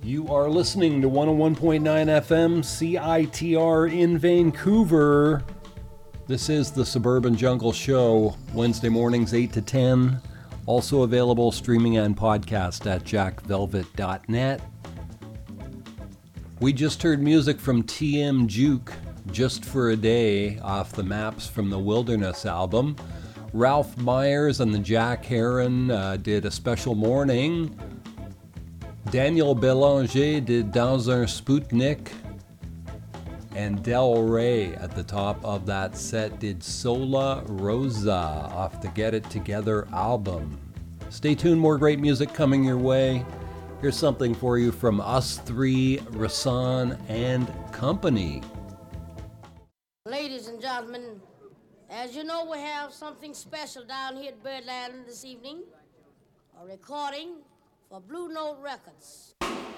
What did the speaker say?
You are listening to 101.9 FM CITR in Vancouver. This is the Suburban Jungle Show, Wednesday mornings 8 to 10. Also available streaming and podcast at jackvelvet.net. We just heard music from TM Juke, Just for a Day, off the Maps from the Wilderness album. Ralph Myers and the Jack Heron did A Special Morning. Daniel Bélanger did Dans un Spoutnik. And Del Rey at the top of that set did Sola Rosa off the Get It Together album. Stay tuned, more great music coming your way. Here's something for you from Us Three, Rasan and Company. Ladies and gentlemen, as you know, we have something special down here at Birdland this evening. A recording for Blue Note Records.